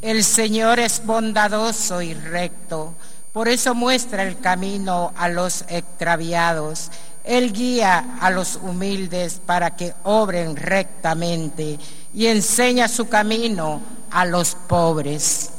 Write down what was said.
El Señor es bondadoso y recto, por eso muestra el camino a los extraviados. Él guía a los humildes para que obren rectamente y enseña su camino a los pobres.